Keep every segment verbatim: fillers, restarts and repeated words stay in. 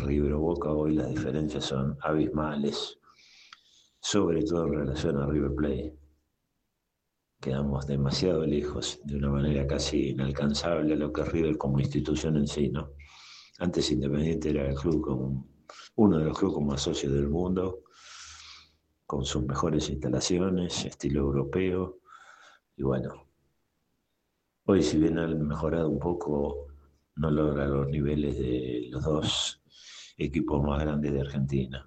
River o Boca, hoy las diferencias son abismales, sobre todo en relación a River Plate. Quedamos demasiado lejos, de una manera casi inalcanzable, a lo que es River como institución en sí, ¿no? Antes Independiente era el club como, uno de los clubes con más socios del mundo, con sus mejores instalaciones, estilo europeo, y bueno, hoy si bien han mejorado un poco, no logra los niveles de los dos equipos más grandes de Argentina.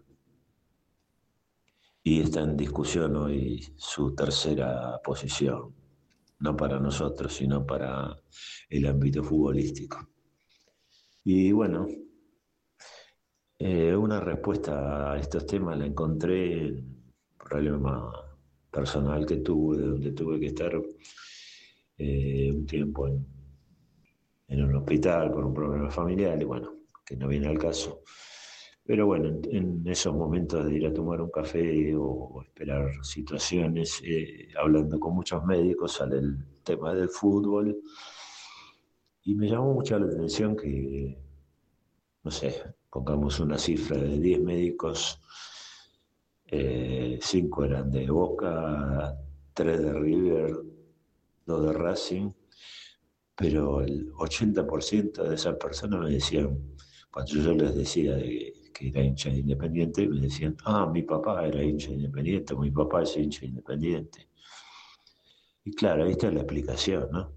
Y está en discusión hoy su tercera posición, no para nosotros, sino para el ámbito futbolístico. Y bueno, eh, una respuesta a estos temas la encontré en un problema personal que tuve, donde tuve que estar eh, un tiempo en, en un hospital por un problema familiar, y bueno, que no viene al caso. Pero bueno, en, en esos momentos de ir a tomar un café o, o esperar situaciones, eh, hablando con muchos médicos, sale el tema del fútbol y me llamó mucho la atención que, no sé, pongamos una cifra de diez médicos, eh, cinco eran de Boca, tres de River, dos de Racing, pero el ochenta por ciento de esas personas me decían, cuando yo les decía de, que era hincha de Independiente, me decían, ah, mi papá era hincha de Independiente, mi papá es hincha de Independiente. Y claro, ahí está la explicación, ¿no?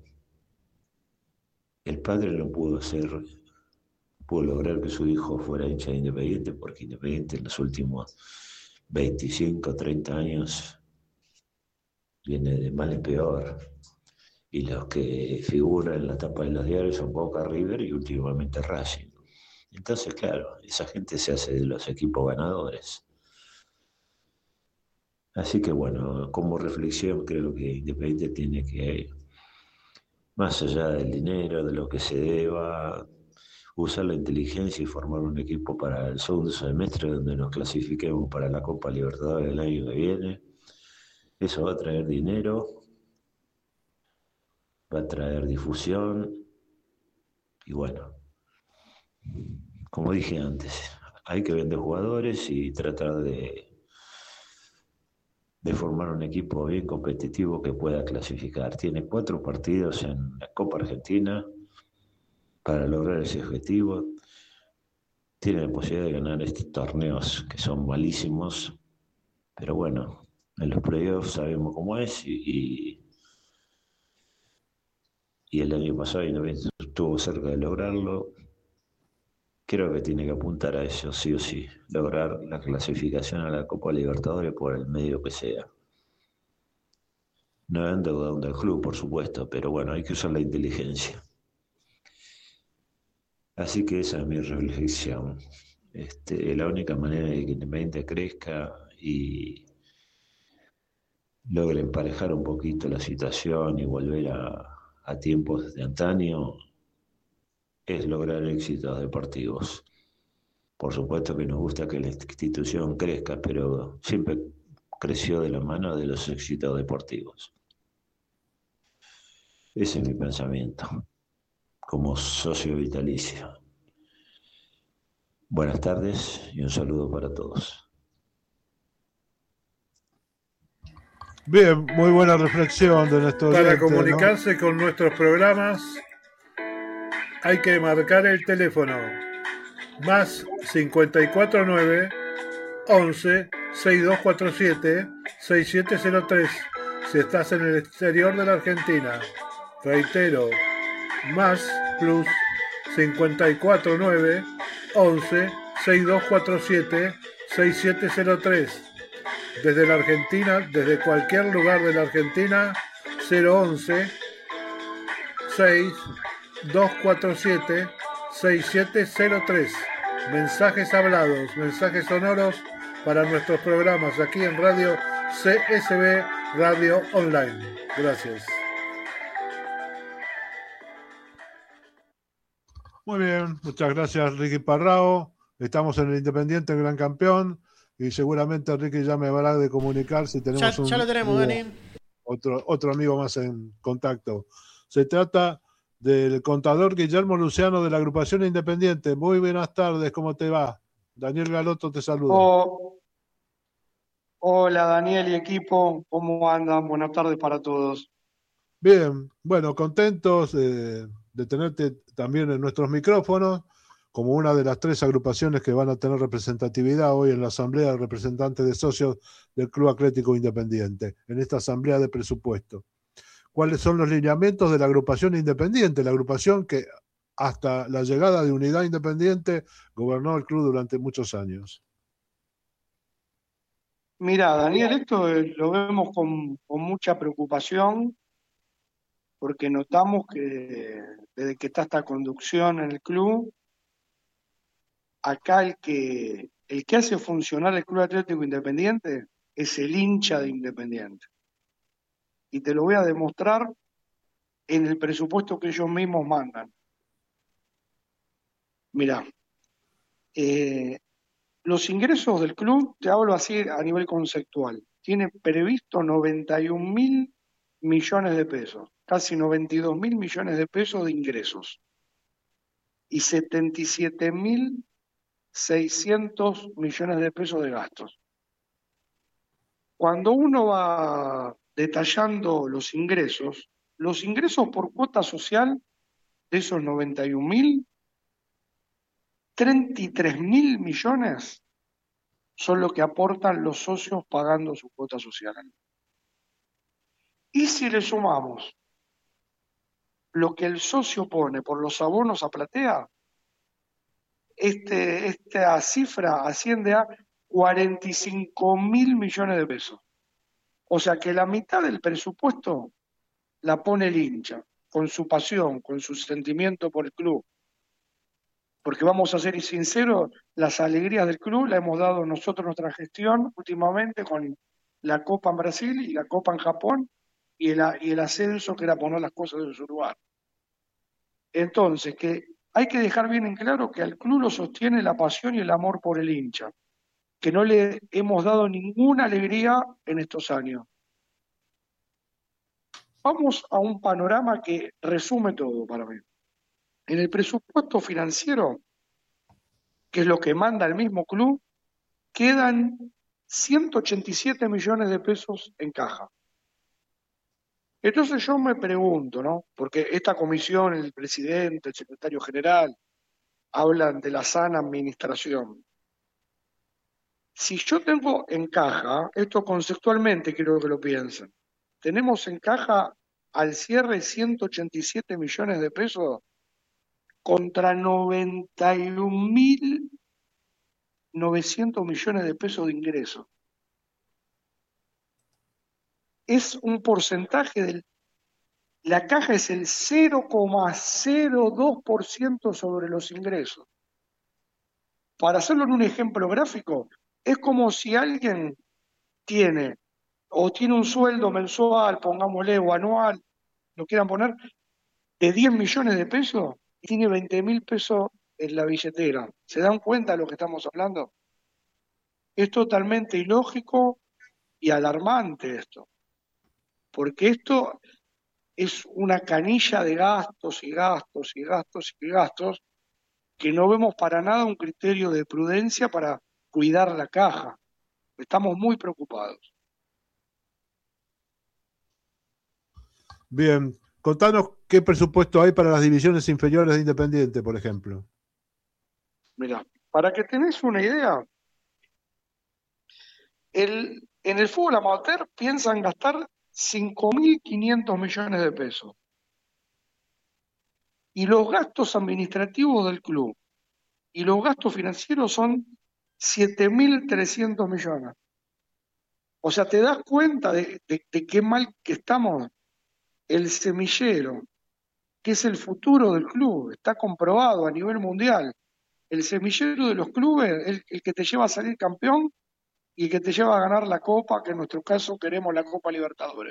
El padre no pudo ser, pudo lograr que su hijo fuera hincha de Independiente, porque Independiente en los últimos veinticinco, treinta años viene de mal en peor. Y los que figuran en la tapa de los diarios son Boca, River y últimamente Racing. Entonces, claro, esa gente se hace de los equipos ganadores. Así que bueno, como reflexión creo que Independiente tiene que, más allá del dinero, de lo que se deba, usar la inteligencia y formar un equipo para el segundo semestre donde nos clasifiquemos para la Copa Libertadores del año que viene. Eso va a traer dinero, va a traer difusión y bueno, como dije antes, hay que vender jugadores y tratar de, de formar un equipo bien competitivo que pueda clasificar. Tiene cuatro partidos en la Copa Argentina para lograr ese objetivo. Tiene la posibilidad de ganar estos torneos que son malísimos, pero bueno, en los playoffs sabemos cómo es y, y, y el año pasado Independiente estuvo cerca de lograrlo. Creo que tiene que apuntar a eso, sí o sí, lograr la clasificación a la Copa Libertadores por el medio que sea. No es endeudando del club, por supuesto, pero bueno, hay que usar la inteligencia. Así que esa es mi reflexión. Este, la única manera de que Independiente crezca y logre emparejar un poquito la situación y volver a, a tiempos de antaño es lograr éxitos deportivos. Por supuesto que nos gusta que la institución crezca, pero siempre creció de la mano de los éxitos deportivos. Ese es mi pensamiento, como socio vitalicio. Buenas tardes y un saludo para todos. Bien, muy buena reflexión de nuestro Para oyente, comunicarse ¿no? con nuestros programas hay que marcar el teléfono más cincuenta y cuatro nueve once sesenta y dos cuarenta y siete sesenta y siete cero tres si estás en el exterior de la Argentina. Reitero, más plus cincuenta y cuatro nueve once sesenta y dos cuarenta y siete sesenta y siete cero tres. Desde la Argentina, desde cualquier lugar de la Argentina, cero once sesenta y dos cuarenta y siete sesenta y siete cero tres. Mensajes hablados, mensajes sonoros para nuestros programas aquí en Radio C S B Radio Online. Gracias. Muy bien, muchas gracias Ricky Parrao. Estamos en el Independiente, el gran campeón, y seguramente Ricky ya me habrá de comunicar si tenemos ya, un ya lo tenemos, Dani. otro, otro amigo más en contacto. Se trata del contador Guillermo Luciano de la agrupación Independiente. Muy buenas tardes, ¿cómo te va? Daniel Galoto te saluda. Oh, hola Daniel y equipo, ¿cómo andan? Buenas tardes para todos. Bien, bueno, contentos eh, de tenerte también en nuestros micrófonos, como una de las tres agrupaciones que van a tener representatividad hoy en la Asamblea de Representantes de Socios del Club Atlético Independiente, en esta Asamblea de Presupuesto. ¿Cuáles son los lineamientos de la agrupación independiente? La agrupación que hasta la llegada de Unidad Independiente gobernó el club durante muchos años. Mira, Daniel, esto eh, lo vemos con, con mucha preocupación porque notamos que desde que está esta conducción en el club, acá el que, el que hace funcionar el Club Atlético Independiente es el hincha de Independiente. Y te lo voy a demostrar en el presupuesto que ellos mismos mandan. Mira, eh, los ingresos del club, te hablo así a nivel conceptual, tiene previsto noventa y un mil millones de pesos, casi noventa y dos mil millones de pesos de ingresos y setenta y siete mil seiscientos millones de pesos de gastos. Cuando uno va detallando los ingresos, los ingresos por cuota social de esos noventa y un mil, treinta y tres mil millones son lo que aportan los socios pagando su cuota social. Y si le sumamos lo que el socio pone por los abonos a platea, este, esta cifra asciende a cuarenta y cinco mil millones de pesos. O sea que la mitad del presupuesto la pone el hincha, con su pasión, con su sentimiento por el club. Porque vamos a ser sinceros, las alegrías del club la hemos dado nosotros nuestra gestión últimamente con la Copa en Brasil y la Copa en Japón y el, y el ascenso que era poner las cosas en su lugar. Entonces, que hay que dejar bien en claro que al club lo sostiene la pasión y el amor por el hincha, que no le hemos dado ninguna alegría en estos años. Vamos a un panorama que resume todo para mí. En el presupuesto financiero, que es lo que manda el mismo club, quedan ciento ochenta y siete millones de pesos en caja. Entonces yo me pregunto, ¿no? Porque esta comisión, el presidente, el secretario general, hablan de la sana administración. Si yo tengo en caja, esto conceptualmente quiero que lo piensen, tenemos en caja al cierre ciento ochenta y siete millones de pesos contra noventa y un mil novecientos millones de pesos de ingresos. Es un porcentaje del... La caja es el cero coma cero dos por ciento sobre los ingresos. Para hacerlo en un ejemplo gráfico, es como si alguien tiene o tiene un sueldo mensual, pongámosle, o anual, lo quieran poner, de diez millones de pesos y tiene veinte mil pesos en la billetera. ¿Se dan cuenta de lo que estamos hablando? Es totalmente ilógico y alarmante esto, porque esto es una canilla de gastos y gastos y gastos y gastos que no vemos para nada un criterio de prudencia para cuidar la caja. Estamos muy preocupados. Bien, contanos qué presupuesto hay para las divisiones inferiores de Independiente, por ejemplo. Mira, para que tenés una idea, el, en el fútbol amateur piensan gastar cinco mil quinientos millones de pesos. Y los gastos administrativos del club y los gastos financieros son siete mil trescientos millones. O sea, ¿te das cuenta de, de, de qué mal que estamos? El semillero, que es el futuro del club, está comprobado a nivel mundial. El semillero de los clubes, el, el que te lleva a salir campeón y el que te lleva a ganar la Copa, que en nuestro caso queremos la Copa Libertadores.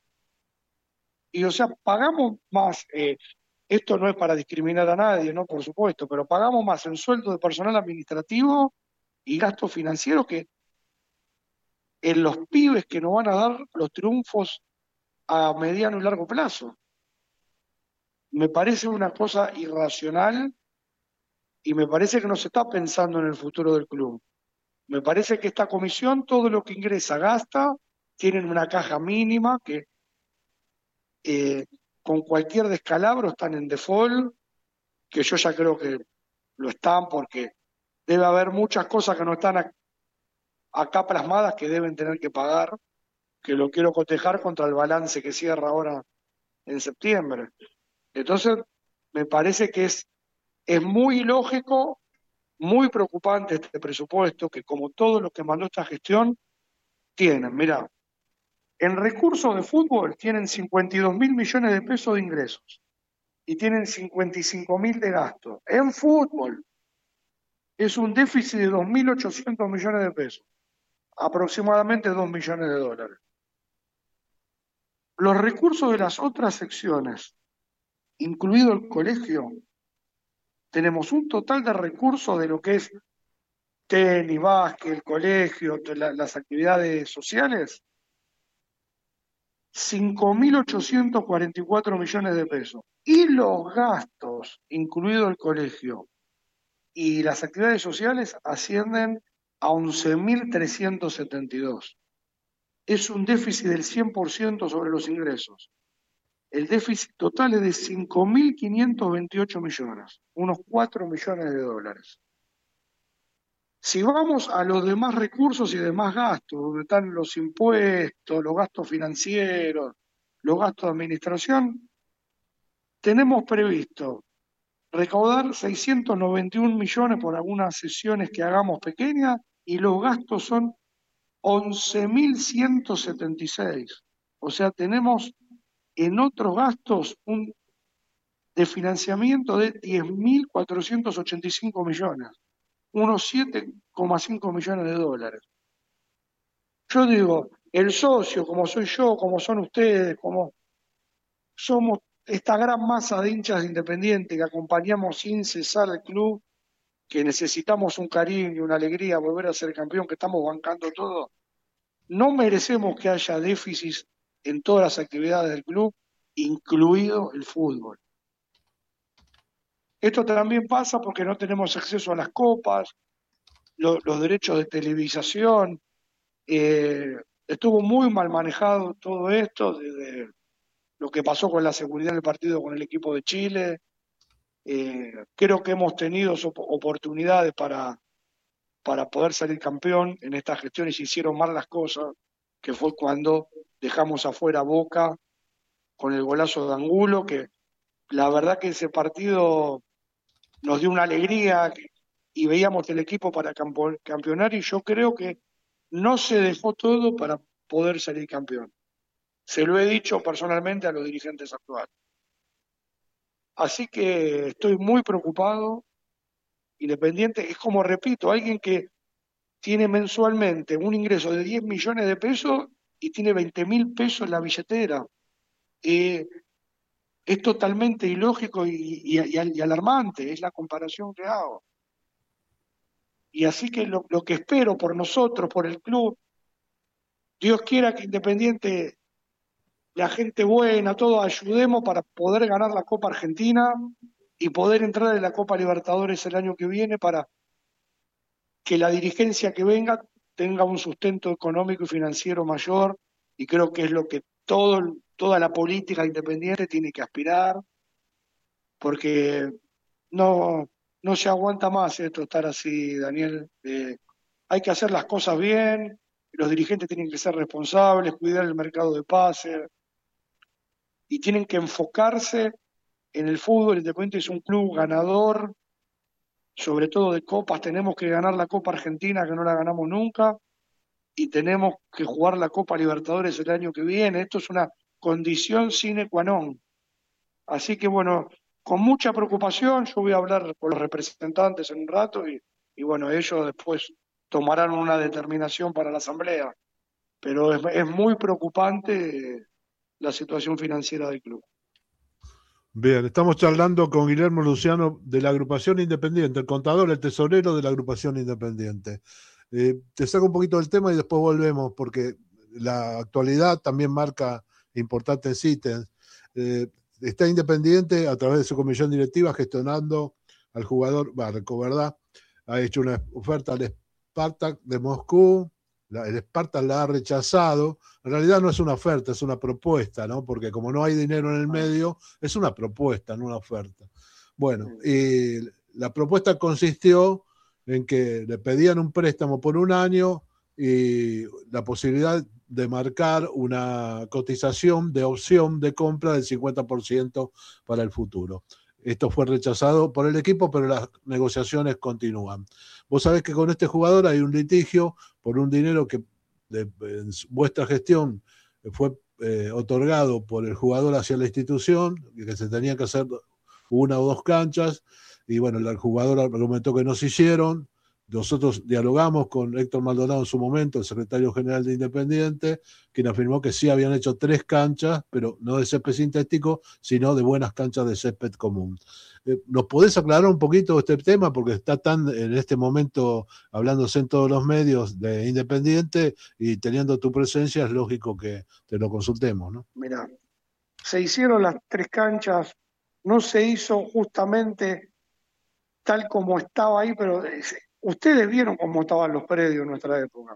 Y o sea, pagamos más, eh, esto no es para discriminar a nadie, no, por supuesto, pero pagamos más en sueldo de personal administrativo y gastos financieros que en los pibes que nos van a dar los triunfos a mediano y largo plazo. me parece una cosa irracional y me parece que no se está pensando en el futuro del club. Me parece que esta comisión, todo lo que ingresa, gasta, tienen una caja mínima que eh, con cualquier descalabro están en default, que yo ya creo que lo están porque debe haber muchas cosas que no están a- acá plasmadas que deben tener que pagar, que lo quiero cotejar contra el balance que cierra ahora en septiembre. Entonces, me parece que es, es muy ilógico, muy preocupante este presupuesto, que como todo lo que mandó esta gestión, tienen, mira, en recursos de fútbol tienen cincuenta y dos mil millones de pesos de ingresos y tienen cincuenta y cinco mil de gastos. En fútbol es un déficit de dos mil ochocientos millones de pesos, aproximadamente dos millones de dólares. Los recursos de las otras secciones, incluido el colegio, tenemos un total de recursos de lo que es tenis, básquet, el colegio, la- las actividades sociales, cinco mil ochocientos cuarenta y cuatro millones de pesos. Y los gastos, incluido el colegio, y las actividades sociales ascienden a once mil trescientos setenta y dos. Es un déficit del cien por ciento sobre los ingresos. El déficit total es de cinco mil quinientos veintiocho millones, unos cuatro millones de dólares. Si vamos a los demás recursos y demás gastos, donde están los impuestos, los gastos financieros, los gastos de administración, tenemos previsto recaudar seiscientos noventa y un millones por algunas sesiones que hagamos pequeñas y los gastos son once mil ciento setenta y seis. O sea, tenemos en otros gastos un de financiamiento de diez mil cuatrocientos ochenta y cinco millones, unos siete coma cinco millones de dólares. Yo digo, el socio, como soy yo, como son ustedes, como somos esta gran masa de hinchas de Independiente que acompañamos sin cesar al club, que necesitamos un cariño, una alegría, volver a ser campeón, que estamos bancando todo, no merecemos que haya déficits en todas las actividades del club, incluido el fútbol. Esto también pasa porque no tenemos acceso a las copas, lo, los derechos de televisación. Eh, estuvo muy mal manejado todo esto, desde lo que pasó con la seguridad del partido con el equipo de Chile. Eh, creo que hemos tenido op oportunidades para, para poder salir campeón en estas gestiones, se hicieron mal las cosas, que fue cuando dejamos afuera a Boca con el golazo de Angulo, que la verdad que ese partido nos dio una alegría y veíamos el equipo para campeonar y yo creo que no se dejó todo para poder salir campeón. Se lo he dicho personalmente a los dirigentes actuales. Así que estoy muy preocupado. Independiente es como, repito, alguien que tiene mensualmente un ingreso de diez millones de pesos y tiene veinte mil pesos en la billetera. Eh, es totalmente ilógico y, y, y alarmante, es la comparación que hago. Y así que lo, lo que espero por nosotros, por el club, Dios quiera que Independiente, la gente buena, todos ayudemos para poder ganar la Copa Argentina y poder entrar en la Copa Libertadores el año que viene para que la dirigencia que venga tenga un sustento económico y financiero mayor, y creo que es lo que todo, toda la política independiente tiene que aspirar, porque no, no se aguanta más esto estar así, Daniel. Eh, hay que hacer las cosas bien, los dirigentes tienen que ser responsables, cuidar el mercado de pases, y tienen que enfocarse en el fútbol. Independiente es un club ganador, sobre todo de copas. Tenemos que ganar la Copa Argentina, que no la ganamos nunca, y tenemos que jugar la Copa Libertadores el año que viene. Esto es una condición sine qua non. Así que bueno, con mucha preocupación, yo voy a hablar con los representantes en un rato y, y bueno, ellos después tomarán una determinación para la asamblea. Pero es, es muy preocupante la situación financiera del club. Bien, estamos charlando con Guillermo Luciano de la agrupación independiente, el contador, el tesorero de la agrupación independiente. Eh, te saco un poquito del tema y después volvemos, porque la actualidad también marca importantes ítems. Eh, está Independiente a través de su comisión directiva gestionando al jugador Barco, ¿verdad? Ha hecho una oferta al Spartak de Moscú, la, el Spartak la ha rechazado. En realidad no es una oferta, es una propuesta, ¿no? Porque como no hay dinero en el medio, es una propuesta, no una oferta. Bueno, y la propuesta consistió en que le pedían un préstamo por un año y la posibilidad de marcar una cotización de opción de compra del cincuenta por ciento para el futuro. Esto fue rechazado por el equipo, pero las negociaciones continúan. Vos sabés que con este jugador hay un litigio por un dinero que de, en vuestra gestión fue eh, otorgado por el jugador hacia la institución, que se tenían que hacer una o dos canchas, y bueno, el jugador argumentó que no se hicieron. Nosotros dialogamos con Héctor Maldonado en su momento, el secretario general de Independiente, quien afirmó que sí habían hecho tres canchas, pero no de césped sintético, sino de buenas canchas de césped común. Eh, ¿Nos podés aclarar un poquito este tema? Porque está tan en este momento hablándose en todos los medios de Independiente y teniendo tu presencia es lógico que te lo consultemos, ¿no? Mirá, se hicieron las tres canchas, no se hizo justamente tal como estaba ahí, pero ustedes vieron cómo estaban los predios en nuestra época.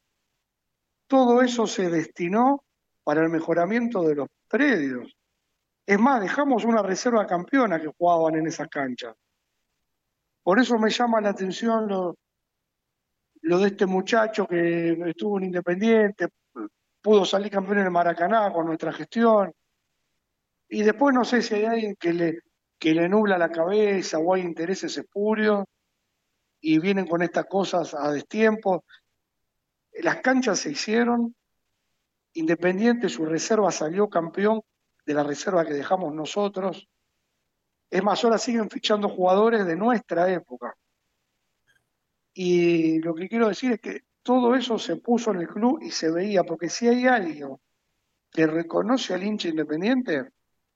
Todo eso se destinó para el mejoramiento de los predios. Es más, dejamos una reserva campeona que jugaban en esas canchas. Por eso me llama la atención lo, lo de este muchacho que estuvo en Independiente, pudo salir campeón en el Maracaná con nuestra gestión. Y después no sé si hay alguien que le, que le nubla la cabeza o hay intereses espurios y vienen con estas cosas a destiempo. Las canchas se hicieron, Independiente, su reserva salió campeón de la reserva que dejamos nosotros. Es más, ahora siguen fichando jugadores de nuestra época. Y lo que quiero decir es que todo eso se puso en el club y se veía, porque si hay alguien que reconoce al hincha Independiente,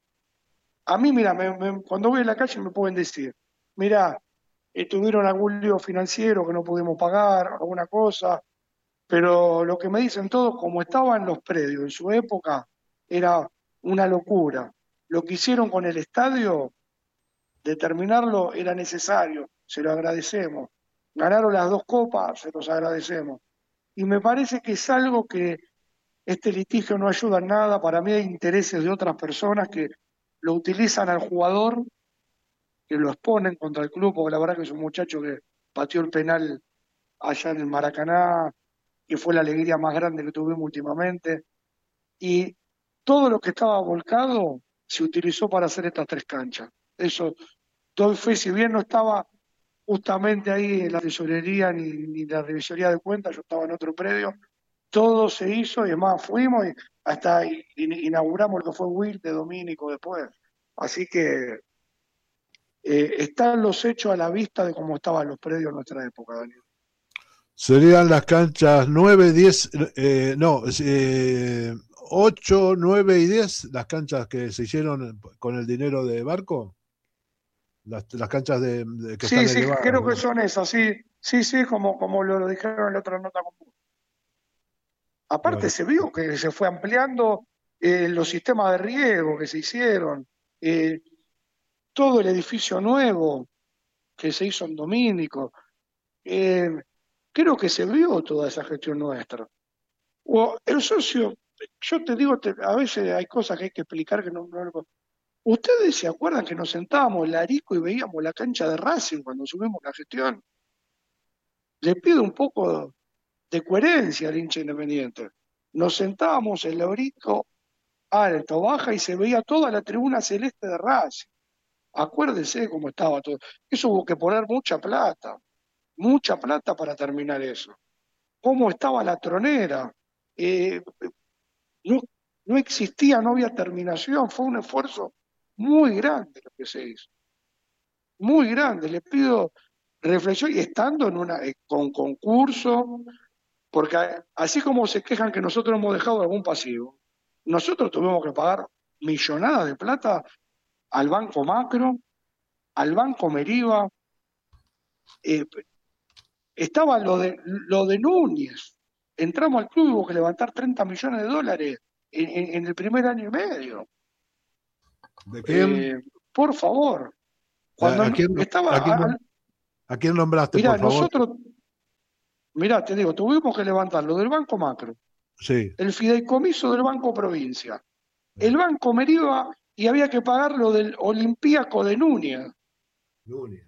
a mí, mira, me, me, cuando voy a la calle me pueden decir, mira, tuvieron algún lío financiero que no pudimos pagar, alguna cosa, pero lo que me dicen todos, como estaban los predios en su época, era una locura. Lo que hicieron con el estadio, determinarlo era necesario, se lo agradecemos. Ganaron las dos copas, se los agradecemos. Y me parece que es algo que este litigio no ayuda en nada. Para mí hay intereses de otras personas que lo utilizan al jugador, que lo exponen contra el club, porque la verdad que es un muchacho que pateó el penal allá en el Maracaná, que fue la alegría más grande que tuvimos últimamente. Y todo lo que estaba volcado se utilizó para hacer estas tres canchas. Eso, doy fe, si bien no estaba justamente ahí en la tesorería ni, ni la revisoría de cuentas, yo estaba en otro predio, todo se hizo y además fuimos y hasta inauguramos lo que fue Will de Domínico después. Así que eh, están los hechos a la vista de cómo estaban los predios en nuestra época, Daniel. Serían las canchas nueve, diez, eh, no, eh, ocho, nueve y diez, las canchas que se hicieron con el dinero de Barco. Las, las canchas de, de que sí, están sí, elevadas, creo ¿no? que son esas, sí, sí, sí, como, como lo dijeron en la otra nota común. Aparte Bueno. se vio que se fue ampliando eh, los sistemas de riego que se hicieron, eh, todo el edificio nuevo que se hizo en Domínico. Eh, creo que se vio toda esa gestión nuestra. O el socio, yo te digo, te, a veces hay cosas que hay que explicar que no, no. ¿Ustedes se acuerdan que nos sentábamos en Larico y veíamos la cancha de Racing cuando subimos la gestión? Le pido un poco de coherencia al hincha Independiente. Nos sentábamos en Larico alto, baja y se veía toda la tribuna celeste de Racing. Acuérdense cómo estaba todo. Eso hubo que poner mucha plata, mucha plata para terminar eso. Cómo estaba la tronera. Eh, no, no existía, no había terminación. Fue un esfuerzo muy grande lo que se hizo. Muy grande. Le pido reflexión y estando en una eh, con concurso, porque así como se quejan que nosotros hemos dejado algún pasivo, nosotros tuvimos que pagar millonadas de plata al Banco Macro, al Banco Meriva, eh, estaba lo de, lo de Núñez. Entramos al club y hubo que levantar treinta millones de dólares en, en, en el primer año y medio. ¿De quién? Eh, por favor. Cuando ¿A quién, estaba... a quién, a- a quién nombraste, mirá, por favor? nosotros, mirá, te digo, tuvimos que levantar lo del Banco Macro, Sí. el fideicomiso del Banco Provincia, el Banco Meriva, y había que pagar lo del Olympiaco de Núñez. Núñez.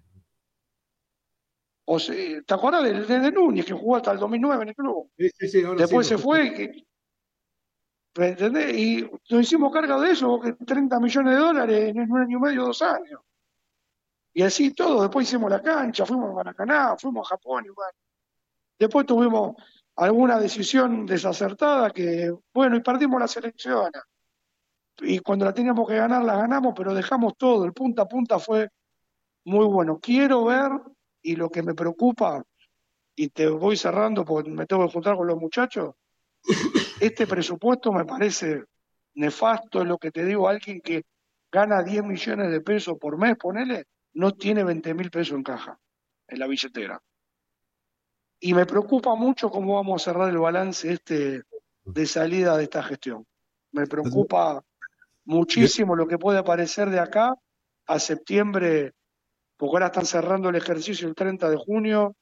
O sea, ¿te acordás de, de, de Núñez, que jugó hasta el dos mil nueve en el club? Sí, sí, sí, ahora Después sí, se fue, que, ¿me entendés? Y nos hicimos cargo de eso, que treinta millones de dólares en un año y medio, dos años. Y así todo, después hicimos la cancha, fuimos a Maracaná, fuimos a Japón, igual. Después tuvimos alguna decisión desacertada que, bueno, y perdimos las elecciones. Y cuando la teníamos que ganar, la ganamos, pero dejamos todo. El punta a punta fue muy bueno. Quiero ver, y lo que me preocupa, y te voy cerrando porque me tengo que juntar con los muchachos, este presupuesto me parece nefasto, es lo que te digo, alguien que gana diez millones de pesos por mes, ponele, no tiene veinte mil pesos en caja, en la billetera. Y me preocupa mucho cómo vamos a cerrar el balance este de salida de esta gestión. Me preocupa muchísimo lo que puede aparecer de acá a septiembre, porque ahora están cerrando el ejercicio el treinta de junio.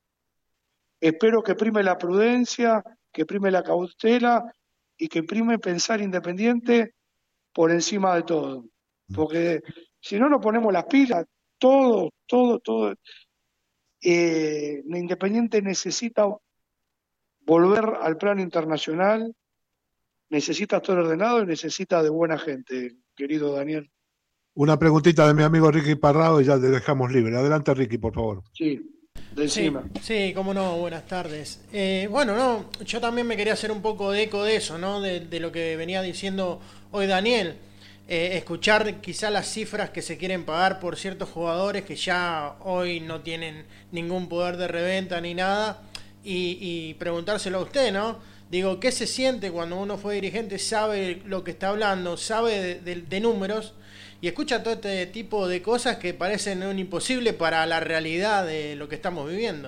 Espero que prime la prudencia, que prime la cautela y que prime pensar independiente por encima de todo. Porque si no nos ponemos las pilas, todo, todo, todo, eh, Independiente necesita volver al plano internacional, necesita estar ordenado y necesita de buena gente, querido Daniel. Una preguntita de mi amigo Ricky Parrado y ya te dejamos libre. Adelante, Ricky, por favor. Sí, de encima. Sí, sí, cómo no, buenas tardes. Eh, bueno, no, yo también me quería hacer un poco de eco de eso, ¿no? De, de lo que venía diciendo hoy Daniel. Eh, escuchar quizá las cifras que se quieren pagar por ciertos jugadores que ya hoy no tienen ningún poder de reventa ni nada. Y, y preguntárselo a usted, ¿no? Digo, ¿qué se siente cuando uno fue dirigente, sabe lo que está hablando, sabe de, de, de números y escucha todo este tipo de cosas que parecen un imposible para la realidad de lo que estamos viviendo?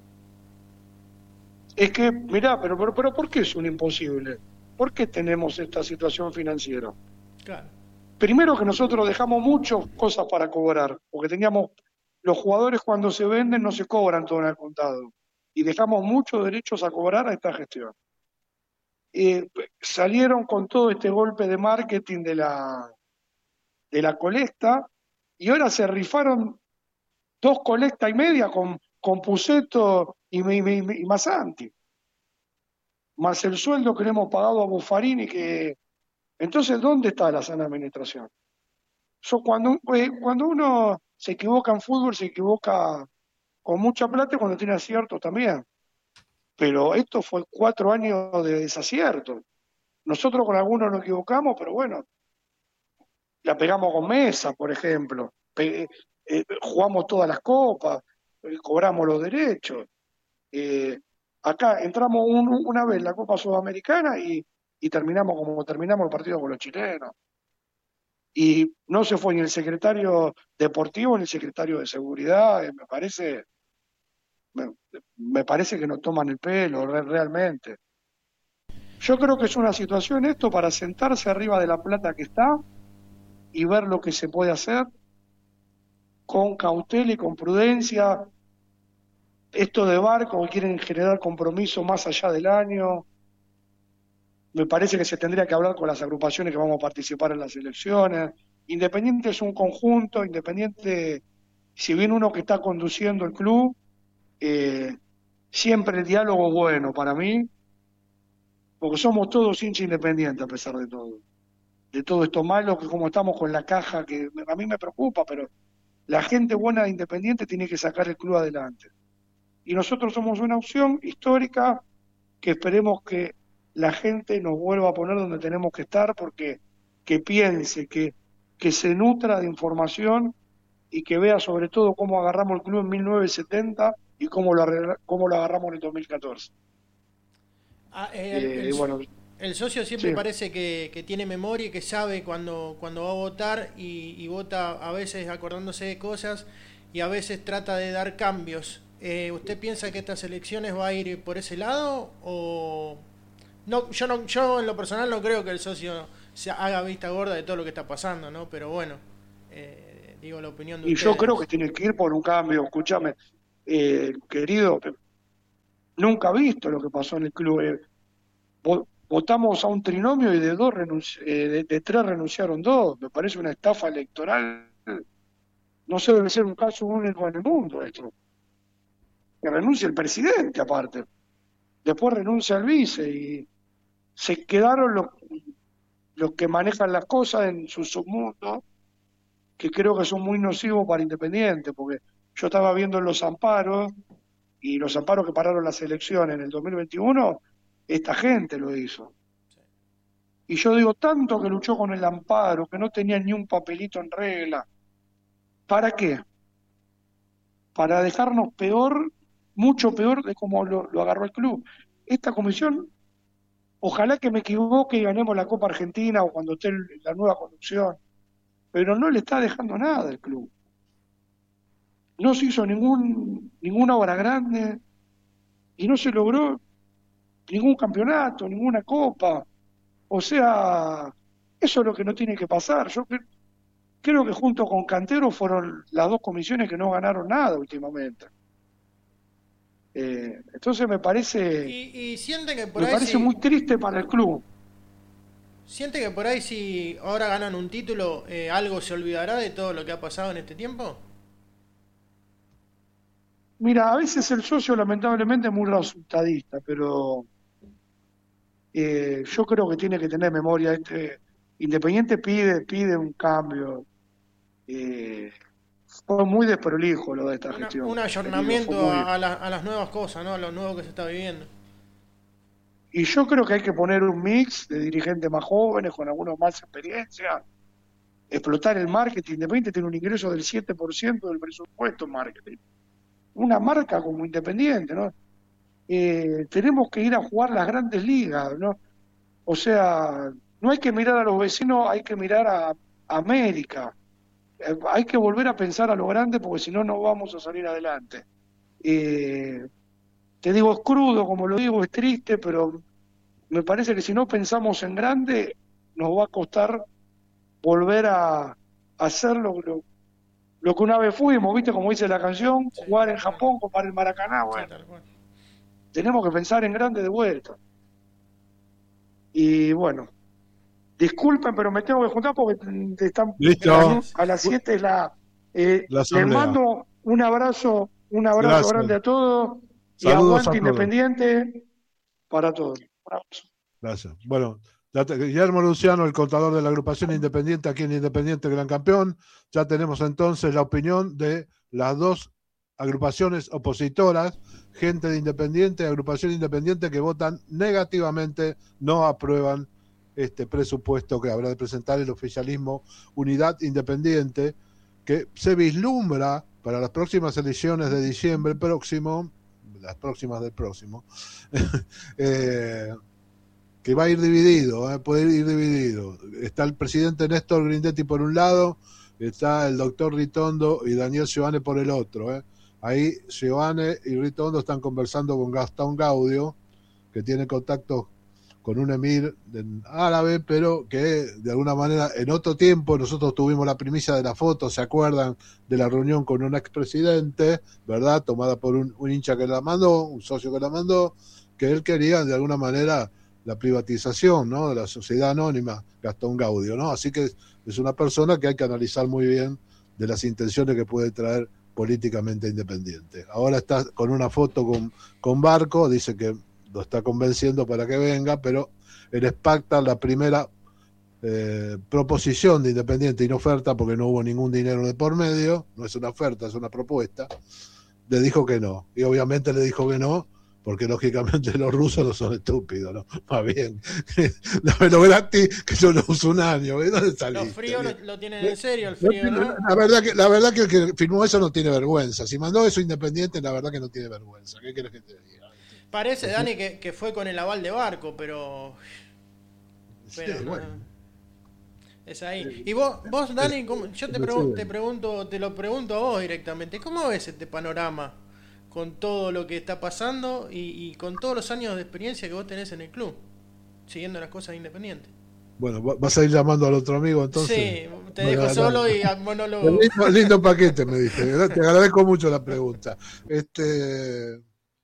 Es que, mirá, pero, pero, pero ¿por qué es un imposible? ¿Por qué tenemos esta situación financiera? Claro. Primero que nosotros dejamos muchas cosas para cobrar, porque teníamos, los jugadores cuando se venden no se cobran todo en el contado, y dejamos muchos derechos a cobrar a esta gestión. Eh, salieron con todo este golpe de marketing de la, de la colecta, y ahora se rifaron dos colectas y media con, con Pusetto y, y, y, y Masanti, más el sueldo que le hemos pagado a Buffarini, que entonces, ¿dónde está la sana administración? So, cuando, eh, cuando uno se equivoca en fútbol, se equivoca con mucha plata y cuando tiene aciertos también. Pero esto fue cuatro años de desacierto. Nosotros con algunos nos equivocamos, pero bueno, la pegamos con Mesa, por ejemplo. Pe eh, jugamos todas las copas, eh, cobramos los derechos. Eh, acá entramos un, una vez en la Copa Sudamericana y, y terminamos como terminamos el partido con los chilenos. Y no se fue ni el secretario deportivo ni el secretario de seguridad, eh, me parece, me, me, parece que nos toman el pelo re, realmente. Yo creo que es una situación esto para sentarse arriba de la plata que está y ver lo que se puede hacer con cautela y con prudencia. Esto de barco que quieren generar compromiso más allá del año, me parece que se tendría que hablar con las agrupaciones que vamos a participar en las elecciones. Independiente es un conjunto, Independiente, si bien uno que está conduciendo el club, eh, siempre el diálogo es bueno para mí, porque somos todos hinchas Independientes a pesar de todo. De todo esto malo, que como estamos con la caja, que a mí me preocupa, pero la gente buena de Independiente tiene que sacar el club adelante. Y nosotros somos una opción histórica que esperemos que la gente nos vuelva a poner donde tenemos que estar, porque que piense, que, que se nutra de información y que vea sobre todo cómo agarramos el club en mil novecientos setenta y cómo lo, cómo lo agarramos en el dos mil catorce. Ah, eh, el, eh, el, bueno, el socio siempre sí. parece que, que tiene memoria y que sabe cuando, cuando va a votar y, y vota a veces acordándose de cosas y a veces trata de dar cambios. Eh, ¿Usted piensa que estas elecciones va a ir por ese lado o, No, yo no, yo en lo personal no creo que el socio se haga vista gorda de todo lo que está pasando, ¿no? Pero bueno, eh, digo la opinión de Y ustedes. yo creo que tiene que ir por un cambio. Escúchame, eh, querido, nunca he visto lo que pasó en el club. Eh, vo- votamos a un trinomio y de dos renunci- eh, de, de tres renunciaron dos. Me parece una estafa electoral. No sé, debe ser un caso único en el mundo esto. Que renuncie el presidente aparte. Después renuncia el vice y se quedaron los, los que manejan las cosas en su submundo, que creo que son muy nocivos para Independiente, porque yo estaba viendo los amparos y los amparos que pararon las elecciones en el dos mil veintiuno, esta gente lo hizo. Y yo digo, tanto que luchó con el amparo, que no tenía ni un papelito en regla. ¿Para qué? Para dejarnos peor, mucho peor de cómo lo, lo agarró el club. Esta comisión, ojalá que me equivoque y ganemos la Copa Argentina o cuando esté el- la nueva conducción, pero no le está dejando nada al club. No se hizo ningún, ninguna obra grande y no se logró ningún campeonato, ninguna copa. O sea, eso es lo que no tiene que pasar. Yo cre- creo que junto con Cantero fueron las dos comisiones que no ganaron nada últimamente. Eh, entonces me parece, Y, y siente que por me ahí parece si, muy triste para el club. siente que por ahí si ahora ganan un título, eh, algo se olvidará de todo lo que ha pasado en este tiempo. Mira, a veces el socio lamentablemente es muy resultadista, pero eh, yo creo que tiene que tener memoria. Este Independiente pide, pide un cambio. Eh, fue muy desprolijo lo de esta Una, gestión. un Te digo, fue ayornamiento muy. a, a la- a las nuevas cosas, ¿no? A lo nuevo que se está viviendo. Y yo creo que hay que poner un mix de dirigentes más jóvenes, con algunos más experiencia, explotar el marketing. Independiente tiene un ingreso del siete por ciento del presupuesto en marketing. Una marca como Independiente, ¿no? Eh, tenemos que ir a jugar las grandes ligas, ¿no? O sea, no hay que mirar a los vecinos, hay que mirar a, a América. Eh, hay que volver a pensar a lo grande porque si no, no vamos a salir adelante. Eh, te digo, es crudo, como lo digo, es triste, pero me parece que si no pensamos en grande, nos va a costar volver a, a hacer lo, lo, lo que una vez fuimos, ¿viste? Como dice la canción, Sí, jugar en tal cual. Japón, jugar en Maracaná. Sí, Bueno, tal cual. tenemos que pensar en grande de vuelta. Y bueno, disculpen, pero me tengo que juntar porque te están Listo. a las, a las siete la, eh, La les asamblea. mando un abrazo, un abrazo Gracias. grande a todos y Saludos aguante a todos. Independiente para todos. Un abrazo. Gracias. Bueno, ya te- Guillermo Luciano, el contador de la agrupación Independiente, aquí en Independiente Gran Campeón. Ya tenemos entonces la opinión de las dos agrupaciones opositoras, gente de Independiente, agrupación Independiente, que votan negativamente, no aprueban este presupuesto que habrá de presentar el oficialismo Unidad Independiente, que se vislumbra para las próximas elecciones de diciembre próximo, las próximas del próximo, eh, que va a ir dividido, eh, puede ir dividido. Está el presidente Néstor Grindetti por un lado, está el doctor Ritondo y Daniel Giovane por el otro. Eh. Ahí Giovane y Ritondo están conversando con Gastón Gaudio, que tiene contacto con un emir árabe, pero que de alguna manera en otro tiempo nosotros tuvimos la primicia de la foto, ¿se acuerdan de la reunión con un expresidente, verdad? Tomada por un, un hincha que la mandó, un socio que la mandó, que él quería de alguna manera la privatización, ¿no?, de la sociedad anónima, Gastón Gaudio, ¿no? Así que es una persona que hay que analizar muy bien de las intenciones que puede traer políticamente Independiente. Ahora está con una foto con, con Barco, dice que lo está convenciendo para que venga, pero en Spacta la primera eh, proposición de Independiente y no oferta, porque no hubo ningún dinero de por medio, no es una oferta, es una propuesta, le dijo que no, y obviamente le dijo que no, porque lógicamente los rusos no son estúpidos, ¿no? Más bien, dámelo gratis, que yo lo uso un año, ¿de dónde saliste? Los fríos lo, lo tienen en serio, el frío, ¿no? La verdad que, la verdad que el que firmó eso no tiene vergüenza, si mandó eso Independiente, la verdad que no tiene vergüenza, ¿qué quieres que te diga? Parece, Dani, que, que fue con el aval de Barco, pero... pero Sí, no, bueno. es ahí. Y vos, vos Dani, ¿cómo? Yo te, pregun- te pregunto, te lo pregunto a vos directamente, ¿cómo ves este panorama con todo lo que está pasando y, y con todos los años de experiencia que vos tenés en el club? siguiendo las cosas de Independiente. Bueno, vas a ir llamando al otro amigo entonces. Sí, te dejo no, solo no. y a monólogo. Lindo, lindo paquete, me diste. Te agradezco mucho la pregunta. Este,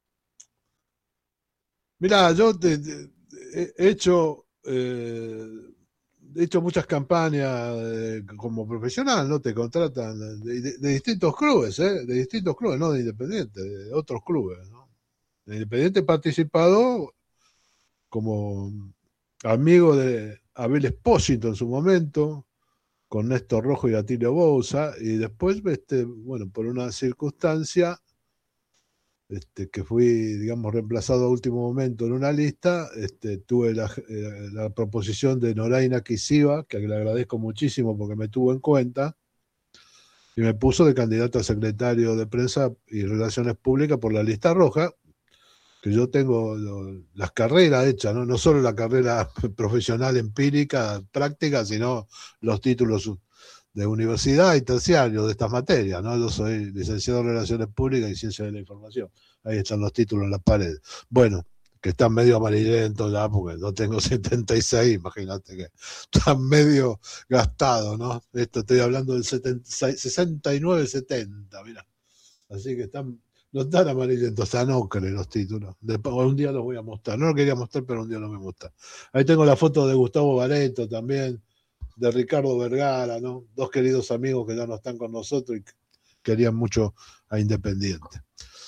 mirá, yo te, te, he hecho eh, he hecho muchas campañas eh, como profesional, ¿no? Te contratan de, de, de distintos clubes, ¿eh? De distintos clubes, no de Independiente, de otros clubes, ¿no? De Independiente he participado como amigo de Abel Espósito en su momento, con Néstor Rojo y Atilio Bouza, y después, este, bueno, por una circunstancia este, que fui, digamos, reemplazado a último momento en una lista, este, tuve la, eh, la proposición de Noraina Kisiva, que le agradezco muchísimo porque me tuvo en cuenta, y me puso de candidato a secretario de Prensa y Relaciones Públicas por la lista roja, que yo tengo lo, las carreras hechas, ¿no? No solo la carrera profesional empírica, práctica, sino los títulos de universidad y terciario de estas materias, ¿no? Yo soy licenciado en Relaciones Públicas y Ciencia de la Información. Ahí están los títulos en las paredes. Bueno, que están medio amarillentos ya, porque no tengo setenta y seis, imagínate que están medio gastados, ¿no? Esto estoy hablando del setenta, sesenta y nueve setenta, mira. Así que están... No están amarillentos, están ocre los títulos. Después, un día los voy a mostrar. No lo quería mostrar, pero un día los voy a mostrar. Ahí tengo la foto de Gustavo Bareto también, de Ricardo Vergara, ¿no? Dos queridos amigos que ya no están con nosotros y querían mucho a Independiente.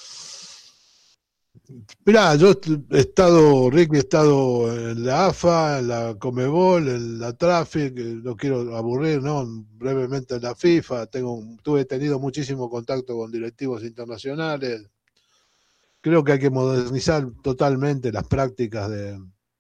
Mirá, yo he estado, Ricky, he estado en la A F A, en la Comebol, en la Traffic, no quiero aburrir, ¿no? Brevemente en la FIFA, tengo, tuve tenido muchísimo contacto con directivos internacionales. Creo que hay que modernizar totalmente las prácticas de,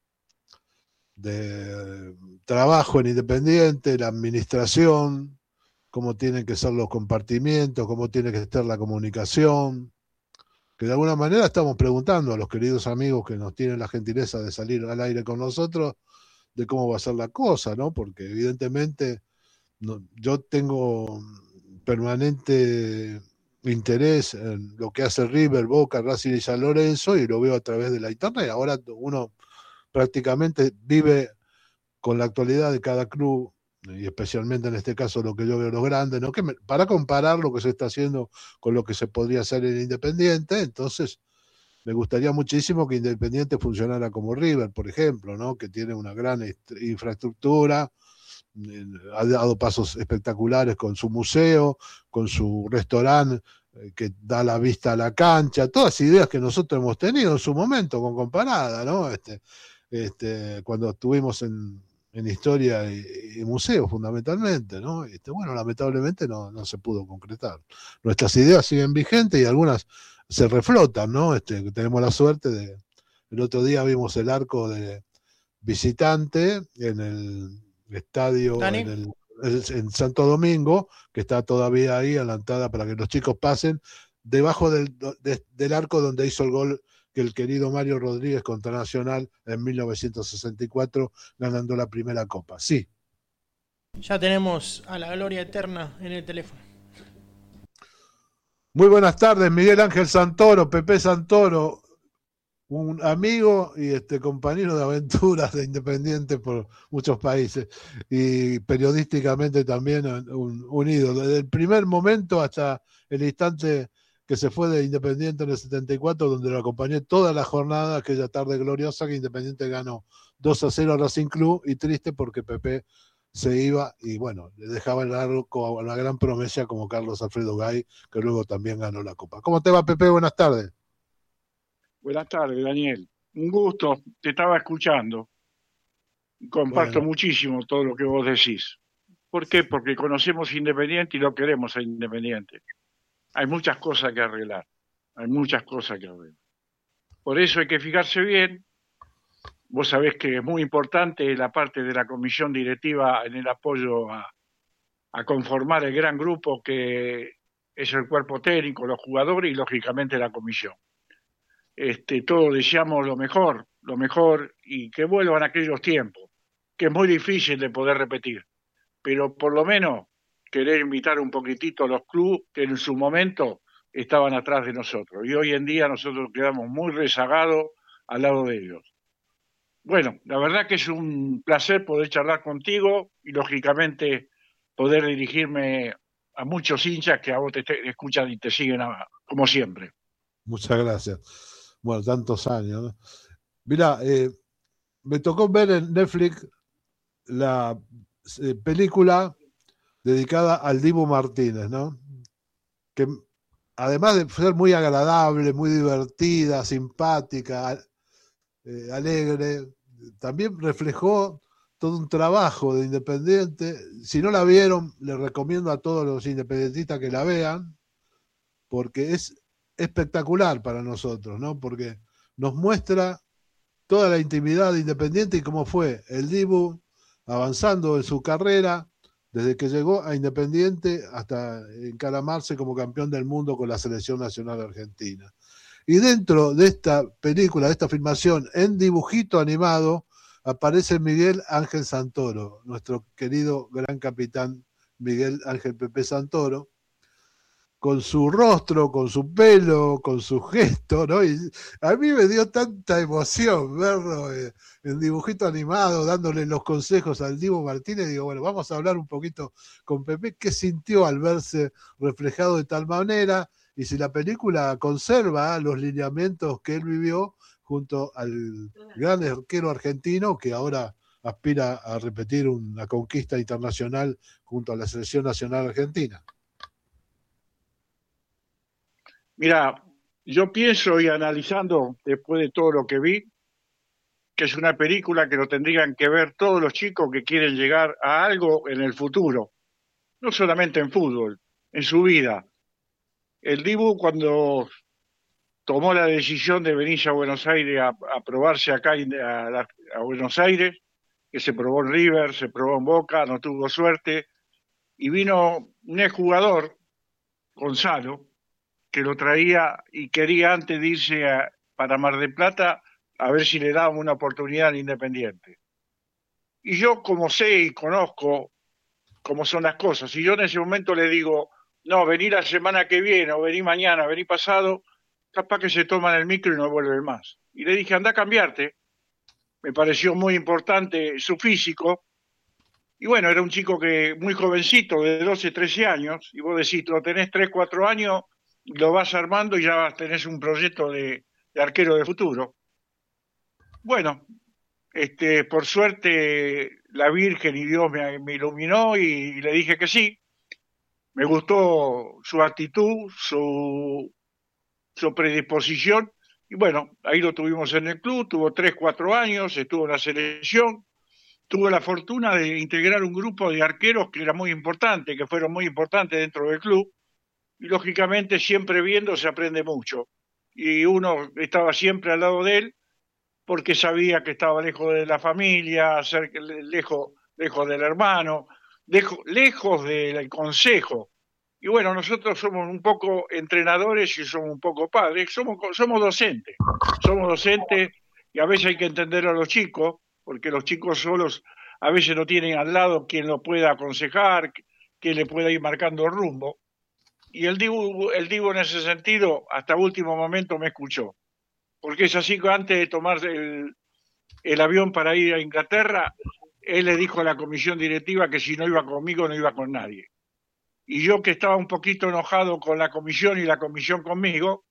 de trabajo en Independiente, la administración, cómo tienen que ser los compartimientos, cómo tiene que estar la comunicación. Que de alguna manera estamos preguntando a los queridos amigos que nos tienen la gentileza de salir al aire con nosotros de cómo va a ser la cosa, ¿no? Porque evidentemente no, yo tengo permanente interés en lo que hace River, Boca, Racing y San Lorenzo y lo veo a través de la internet. Ahora uno prácticamente vive con la actualidad de cada club y especialmente en este caso lo que yo veo los grandes, ¿no? Que me, para comparar lo que se está haciendo con lo que se podría hacer en Independiente, entonces me gustaría muchísimo que Independiente funcionara como River, por ejemplo, ¿no? Que tiene una gran infraestructura, eh, ha dado pasos espectaculares con su museo, con su restaurante eh, que da la vista a la cancha, todas ideas que nosotros hemos tenido en su momento con Comparada, ¿no? Este, este, cuando estuvimos en en historia y, y museo fundamentalmente, ¿no? Este, bueno, lamentablemente no, no se pudo concretar. Nuestras ideas siguen vigentes y algunas se reflotan, ¿no? Este, tenemos la suerte de, el otro día vimos el arco de visitante en el estadio, en, el, en Santo Domingo, que está todavía ahí a la entrada para que los chicos pasen, debajo del, de, del arco donde hizo el gol que el querido Mario Rodríguez contra Nacional en mil novecientos sesenta y cuatro, ganando la primera copa. Sí. Ya tenemos a la gloria eterna en el teléfono. Muy buenas tardes, Miguel Ángel Santoro, Pepe Santoro, un amigo y este compañero de aventuras de Independiente por muchos países y periodísticamente también un, un ídolo. Desde el primer momento hasta el instante que se fue de Independiente en el setenta y cuatro, donde lo acompañé toda la jornada, aquella tarde gloriosa que Independiente ganó dos a cero a Racing Club, y triste porque Pepe se iba y bueno, le dejaba el arco a una gran promesa como Carlos Alfredo Gay, que luego también ganó la Copa. ¿Cómo te va, Pepe? Buenas tardes. Buenas tardes, Daniel. Un gusto, te estaba escuchando. Comparto bueno. muchísimo todo lo que vos decís. ¿Por qué? Porque conocemos Independiente y lo queremos a Independiente. Hay muchas cosas que arreglar, hay muchas cosas que arreglar. Por eso hay que fijarse bien. Vos sabés que es muy importante la parte de la comisión directiva en el apoyo a, a conformar el gran grupo que es el cuerpo técnico, los jugadores y lógicamente la comisión. Este, todos deseamos lo mejor, lo mejor y que vuelvan aquellos tiempos, que es muy difícil de poder repetir, pero por lo menos querer invitar un poquitito a los clubes que en su momento estaban atrás de nosotros. Y hoy en día nosotros quedamos muy rezagados al lado de ellos. bueno, la verdad que es un placer poder charlar contigo y lógicamente poder dirigirme a muchos hinchas que a vos te, te escuchan y te siguen a, como siempre. Muchas gracias. Bueno, tantos años, ¿no? Mira, eh, me tocó ver en Netflix la eh, película dedicada al Dibu Martínez, ¿no? Que además de ser muy agradable, muy divertida, simpática, eh, alegre, también reflejó todo un trabajo de Independiente. Si no la vieron, les recomiendo a todos los independentistas que la vean, porque es espectacular para nosotros, ¿no? Porque nos muestra toda la intimidad de Independiente y cómo fue el Dibu avanzando en su carrera desde que llegó a Independiente hasta encaramarse como campeón del mundo con la selección nacional argentina. Y dentro de esta película, de esta filmación, en dibujito animado, aparece Miguel Ángel Santoro, nuestro querido gran capitán Miguel Ángel Pepe Santoro, con su rostro, con su pelo, con su gesto, ¿no? Y a mí me dio tanta emoción verlo eh, en dibujito animado, dándole los consejos al Dibu Martínez. Digo, bueno, vamos a hablar un poquito con Pepe, qué sintió al verse reflejado de tal manera, y si la película conserva los lineamientos que él vivió junto al gran arquero argentino que ahora aspira a repetir una conquista internacional junto a la selección nacional argentina. Mira, yo pienso y analizando después de todo lo que vi, que es una película que lo tendrían que ver todos los chicos que quieren llegar a algo en el futuro, no solamente en fútbol, en su vida. El Dibu cuando tomó la decisión de venirse a Buenos Aires a, a probarse acá a, a, a Buenos Aires, que se probó en River, se probó en Boca, no tuvo suerte, y vino un exjugador, Gonzalo, que lo traía y quería antes de irse a, para Mar del Plata a ver si le daban una oportunidad al Independiente. Y yo como sé y conozco cómo son las cosas, y yo en ese momento le digo, no, vení la semana que viene, o vení mañana, vení pasado, capaz que se toman el micro y no vuelven más. Y le dije, anda a cambiarte. Me pareció muy importante su físico. Y bueno, era un chico que muy jovencito, de doce, trece años, y vos decís, lo tenés tres, cuatro años, lo vas armando y ya tenés un proyecto de, de arquero de futuro. Bueno, este, por suerte la Virgen y Dios me, me iluminó y, y le dije que sí. Me gustó su actitud, su, su predisposición, y bueno, ahí lo tuvimos en el club, tuvo tres, cuatro años, estuvo en la selección, tuvo la fortuna de integrar un grupo de arqueros que era muy importante, que fueron muy importantes dentro del club, y lógicamente siempre viendo se aprende mucho. Y uno estaba siempre al lado de él porque sabía que estaba lejos de la familia, cerca, lejos, lejos del hermano, lejos, lejos del consejo. Y bueno, nosotros somos un poco entrenadores y somos un poco padres, somos, somos docentes, somos docentes y a veces hay que entender a los chicos, porque los chicos solos a veces no tienen al lado quien lo pueda aconsejar, quien le pueda ir marcando el rumbo. Y el Dibu, el Dibu en ese sentido, hasta último momento me escuchó. Porque es así que antes de tomar el, el avión para ir a Inglaterra, él le dijo a la comisión directiva que si no iba conmigo, no iba con nadie. Y yo que estaba un poquito enojado con la comisión y la comisión conmigo,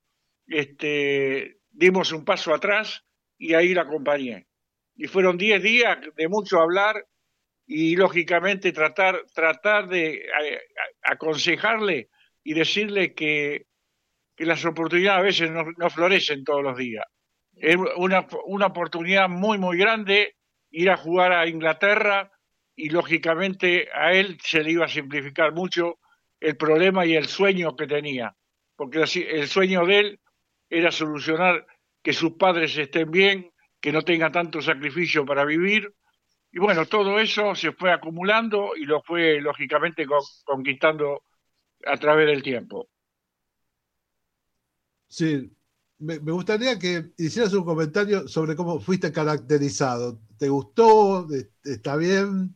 este, dimos un paso atrás y ahí la acompañé. Y fueron diez días de mucho hablar y lógicamente tratar, tratar de a, a, aconsejarle y decirle que, que las oportunidades a veces no, no florecen todos los días. Es una, una oportunidad muy, muy grande ir a jugar a Inglaterra y lógicamente a él se le iba a simplificar mucho el problema y el sueño que tenía, porque el sueño de él era solucionar que sus padres estén bien, que no tengan tanto sacrificio para vivir, y bueno, todo eso se fue acumulando y lo fue lógicamente conquistando a través del tiempo. Sí, me, me gustaría que hicieras un comentario sobre cómo fuiste caracterizado. ¿Te gustó? ¿Está bien?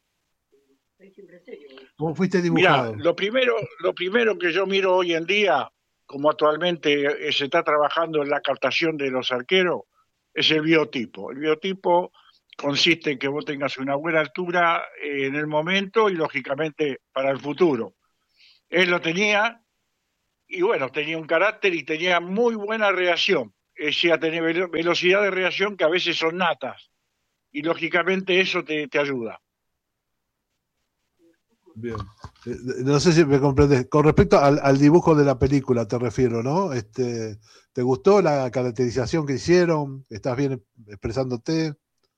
¿Cómo fuiste dibujado? Mira, lo primero, lo primero que yo miro hoy en día, como actualmente se está trabajando en la captación de los arqueros, es el biotipo. El biotipo consiste en que vos tengas una buena altura en el momento y lógicamente para el futuro. Él lo tenía y bueno, tenía un carácter y tenía muy buena reacción. Ella tenía velocidad de reacción que a veces son natas y lógicamente eso te, te ayuda. Bien. No sé si me comprendes. Con respecto al, al dibujo de la película, te refiero, ¿no? Este, ¿te gustó la caracterización que hicieron? ¿Estás bien expresándote?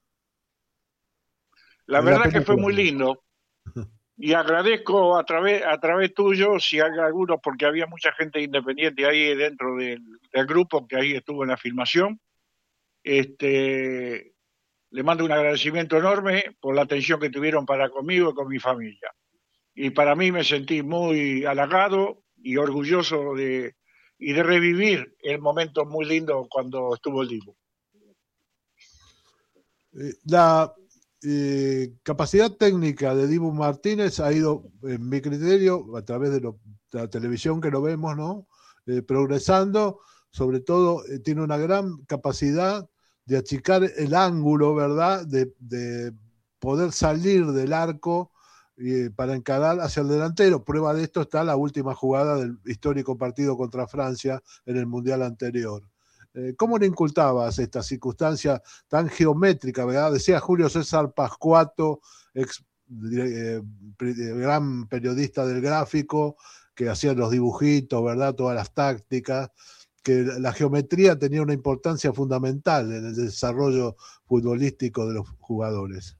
La verdad que fue muy lindo. Y agradezco a través a través tuyo, si hay algunos, porque había mucha gente independiente ahí dentro del, del grupo que ahí estuvo en la filmación. Este, le mando un agradecimiento enorme por la atención que tuvieron para conmigo y con mi familia. Y para mí me sentí muy halagado y orgulloso de y de revivir el momento muy lindo cuando estuvo el Dibu. La eh, capacidad técnica de Dibu Martínez ha ido, en mi criterio, a través de, lo, de la televisión que lo vemos, ¿no? Eh, progresando, sobre todo eh, tiene una gran capacidad de achicar el ángulo, ¿verdad? De, de poder salir del arco eh, para encarar hacia el delantero. Prueba de esto está la última jugada del histórico partido contra Francia en el Mundial anterior. Eh, ¿Cómo le incultabas esta circunstancia tan geométrica, verdad? Decía Julio César Pascuato, ex eh, gran periodista del gráfico, que hacía los dibujitos, ¿verdad? Todas las tácticas, que la geometría tenía una importancia fundamental en el desarrollo futbolístico de los jugadores.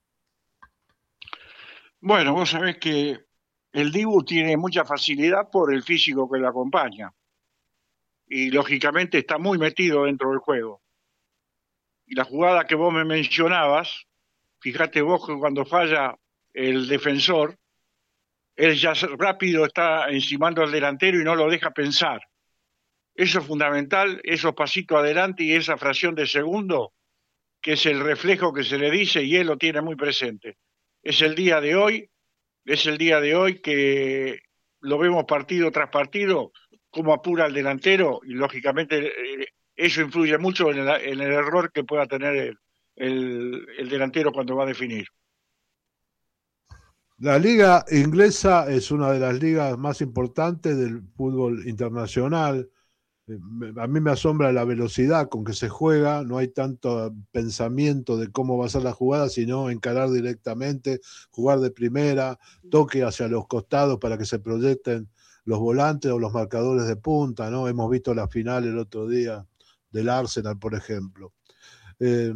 Bueno, vos sabés que el Dibu tiene mucha facilidad por el físico que lo acompaña. Y lógicamente está muy metido dentro del juego. Y la jugada que vos me mencionabas, fíjate vos que cuando falla el defensor, él ya rápido está encimando al delantero y no lo deja pensar. Eso es fundamental, esos pasitos adelante y esa fracción de segundo, que es el reflejo que se le dice y él lo tiene muy presente. Es el día de hoy, es el día de hoy que lo vemos partido tras partido, cómo apura el delantero y lógicamente eh, eso influye mucho en el, en el error que pueda tener el, el, el delantero cuando va a definir. La liga inglesa es una de las ligas más importantes del fútbol internacional. A mí me asombra la velocidad con que se juega, no hay tanto pensamiento de cómo va a ser la jugada, sino encarar directamente, jugar de primera, toque hacia los costados para que se proyecten los volantes o los marcadores de punta, ¿no? Hemos visto la final el otro día del Arsenal, por ejemplo. Eh,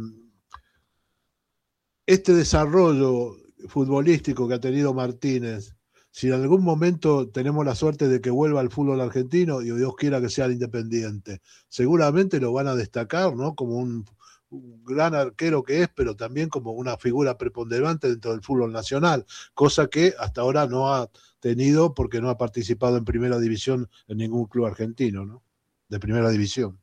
este desarrollo futbolístico que ha tenido Martínez, si en algún momento tenemos la suerte de que vuelva al fútbol argentino y Dios quiera que sea Independiente, seguramente lo van a destacar, ¿no? Como un, un gran arquero que es, pero también como una figura preponderante dentro del fútbol nacional, cosa que hasta ahora no ha tenido porque no ha participado en primera división en ningún club argentino, ¿no? De primera división.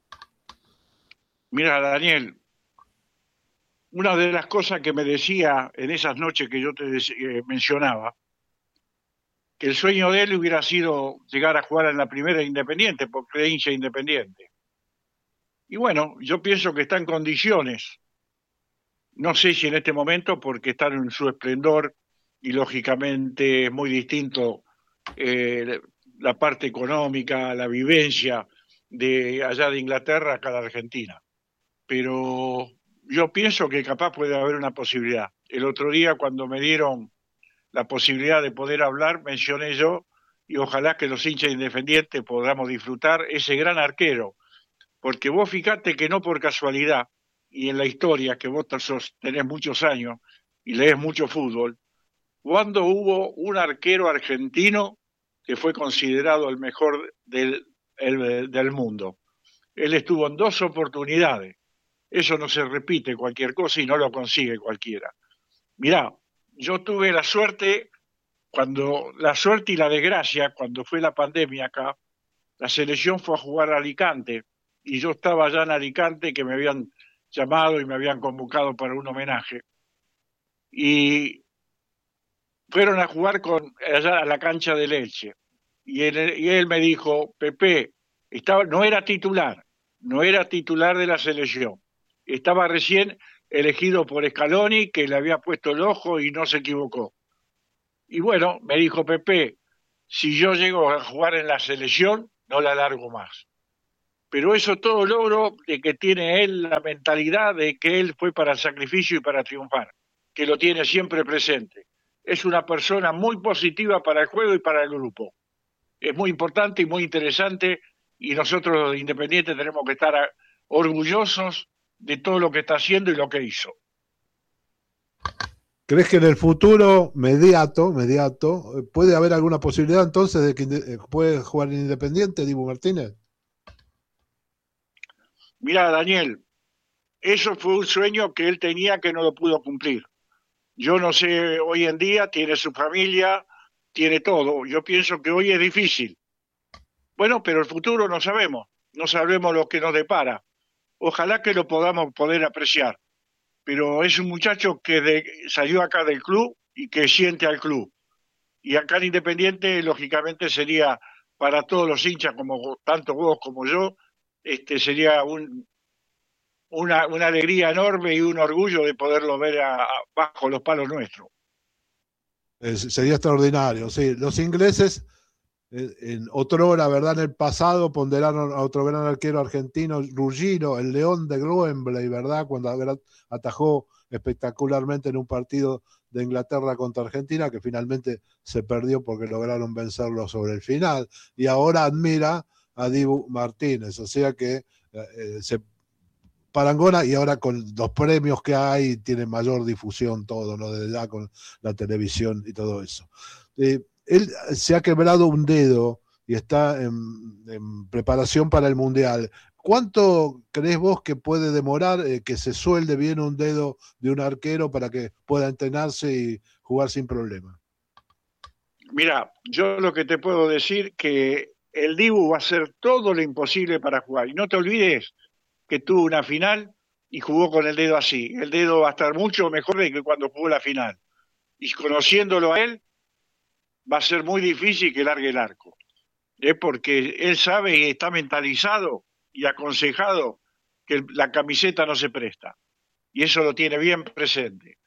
Mira, Daniel, una de las cosas que me decía en esas noches que yo te eh, mencionaba, que el sueño de él hubiera sido llegar a jugar en la primera Independiente, porque es hincha Independiente. Y bueno, yo pienso que está en condiciones, no sé si en este momento, porque están en su esplendor y lógicamente es muy distinto eh, la parte económica, la vivencia de allá de Inglaterra acá de Argentina. Pero yo pienso que capaz puede haber una posibilidad. El otro día cuando me dieron la posibilidad de poder hablar, mencioné yo, y ojalá que los hinchas independientes podamos disfrutar ese gran arquero, porque vos fijate que no por casualidad, y en la historia, que vos tenés muchos años y lees mucho fútbol, cuando hubo un arquero argentino que fue considerado el mejor del, el, del mundo. Él estuvo en dos oportunidades. Eso no se repite cualquier cosa y no lo consigue cualquiera. Mirá, yo tuve la suerte, cuando la suerte y la desgracia, cuando fue la pandemia acá, la selección fue a jugar a Alicante y yo estaba allá en Alicante que me habían llamado y me habían convocado para un homenaje. Y fueron a jugar con, allá a la cancha del Elche. Y él, y él me dijo, Pepe, estaba, no era titular, no era titular de la selección, estaba recién elegido por Scaloni, que le había puesto el ojo y no se equivocó. Y bueno, me dijo Pepe, si yo llego a jugar en la selección, no la largo más. Pero eso todo logro de que tiene él la mentalidad de que él fue para el sacrificio y para triunfar, que lo tiene siempre presente. Es una persona muy positiva para el juego y para el grupo. Es muy importante y muy interesante, y nosotros los Independientes tenemos que estar orgullosos de todo lo que está haciendo y lo que hizo. ¿Crees que en el futuro mediato, mediato, puede haber alguna posibilidad entonces de que puede jugar en Independiente, Dibu Martínez? Mira, Daniel, eso fue un sueño que él tenía que no lo pudo cumplir. Yo no sé, hoy en día tiene su familia, tiene todo. Yo pienso que hoy es difícil. Bueno, pero el futuro no sabemos, no sabemos lo que nos depara. Ojalá que lo podamos poder apreciar. Pero es un muchacho que de, salió acá del club y que siente al club. Y acá en Independiente, lógicamente, sería para todos los hinchas, como tanto vos como yo, este sería un, una, una alegría enorme y un orgullo de poderlo ver a, a, bajo los palos nuestros. Eh, sería extraordinario, sí. Los ingleses, eh, en otrora, ¿verdad? En el pasado ponderaron a otro gran arquero argentino, Ruggiero, el León de Wembley, ¿verdad? Cuando atajó espectacularmente en un partido de Inglaterra contra Argentina, que finalmente se perdió porque lograron vencerlo sobre el final. Y ahora admira a Dibu Martínez, o sea que eh, se parangona, y ahora con los premios que hay tiene mayor difusión todo, ¿no? Desde ya con la televisión y todo eso. Eh, él se ha quebrado un dedo y está en, en preparación para el Mundial. ¿Cuánto crees vos que puede demorar eh, que se suelde bien un dedo de un arquero para que pueda entrenarse y jugar sin problema? Mira, yo lo que te puedo decir que el Dibu va a hacer todo lo imposible para jugar. Y no te olvides que tuvo una final y jugó con el dedo así. El dedo va a estar mucho mejor de que cuando jugó la final. Y conociéndolo a él, va a ser muy difícil que largue el arco. ¿Eh? Porque él sabe y está mentalizado y aconsejado que la camiseta no se presta. Y eso lo tiene bien presente.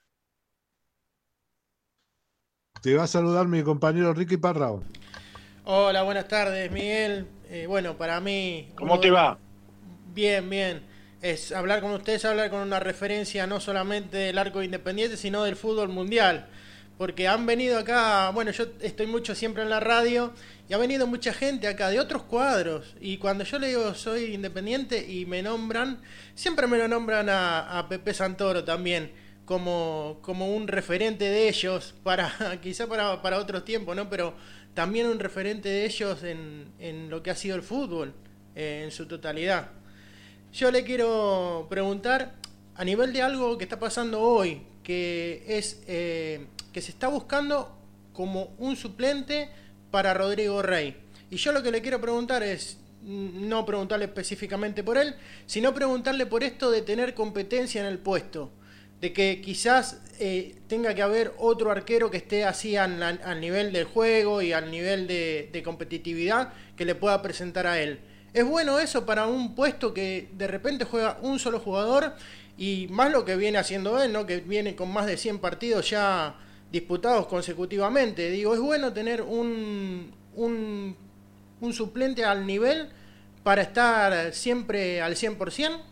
Te va a saludar mi compañero Ricky Parrao. Hola, buenas tardes, Miguel. Eh, bueno, para mí... ¿Cómo te va? Bien, bien. Es hablar con ustedes, hablar con una referencia no solamente del arco Independiente, sino del fútbol mundial. Porque han venido acá, bueno, yo estoy mucho siempre en la radio, y ha venido mucha gente acá de otros cuadros. Y cuando yo le digo soy Independiente y me nombran, siempre me lo nombran a, a Pepe Santoro también, como, como un referente de ellos, para quizá para, para otros tiempos, ¿no? Pero también un referente de ellos en, en lo que ha sido el fútbol, eh, en su totalidad. Yo le quiero preguntar, a nivel de algo que está pasando hoy, que es eh, que se está buscando como un suplente para Rodrigo Rey. Y yo lo que le quiero preguntar es, no preguntarle específicamente por él, sino preguntarle por esto de tener competencia en el puesto. De que quizás eh, tenga que haber otro arquero que esté así al, al nivel del juego y al nivel de, de competitividad que le pueda presentar a él. ¿Es bueno eso para un puesto que de repente juega un solo jugador y más lo que viene haciendo él, ¿no? Que viene con más de cien partidos ya disputados consecutivamente? Digo, ¿es bueno tener un, un, un suplente al nivel para estar siempre al cien por ciento?